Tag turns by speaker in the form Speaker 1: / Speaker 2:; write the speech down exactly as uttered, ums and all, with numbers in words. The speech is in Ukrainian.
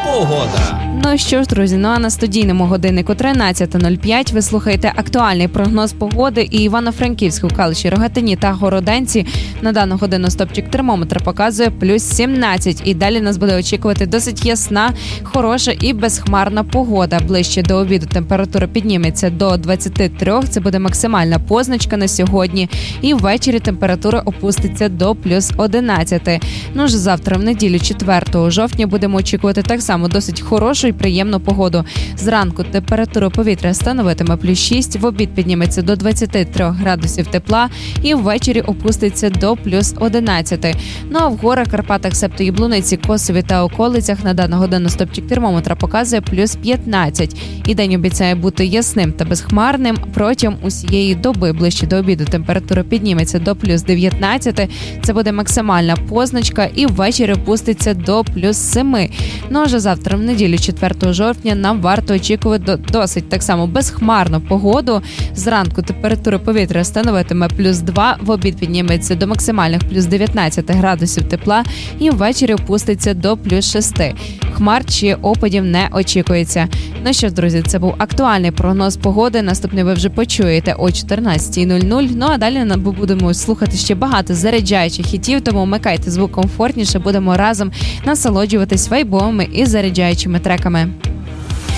Speaker 1: погода.
Speaker 2: Ну що ж, друзі, ну а на студійному годиннику тринадцята нуль п'ять ви слухаєте актуальний прогноз погоди, і Івано-Франківську, Калуші, Рогатині та Городенці на дану годину стопчик термометра показує плюс сімнадцять. І далі нас буде очікувати досить ясна, хороша і безхмарна погода. Ближче до обіду температура підніметься до двадцяти трьох, це буде максимальна позначка на сьогодні. І ввечері температура опуститься до плюс одинадцяти. Ну ж завтра, в неділю, четвертого жовтня, будемо очікувати так само досить хорошу і приємну погоду. Зранку температура повітря становитиме плюс шість, в обід підніметься до двадцяти трьох градусів тепла і ввечері опуститься до плюс одинадцяти. Ну а в горах, Карпатах, Септо, Яблуниці, Косові та околицях на дану годину стопчик термометра показує плюс п'ятнадцять. І день обіцяє бути ясним та безхмарним протягом усієї доби. Ближче до обіду температура підніметься до плюс дев'ятнадцяти, це буде максимальна позначка, і ввечері опуститься до плюс семи. Ну а вже завтра, в неділю, четвертого жовтня, нам варто очікувати досить так само безхмарну погоду. Зранку температура повітря становитиме плюс два, в обід підніметься до максимальних плюс дев'ятнадцяти градусів тепла і ввечері опуститься до плюс шести. Хмар чи опадів не очікується. Ну що ж, друзі, це був актуальний прогноз погоди. Наступний ви вже почуєте о чотирнадцята нуль нуль. Ну а далі ми будемо слухати ще багато заряджаючих хітів, тому вмикайте звук комфортніше, будемо разом насолоджуватись вайбовими і заряджаючими треками.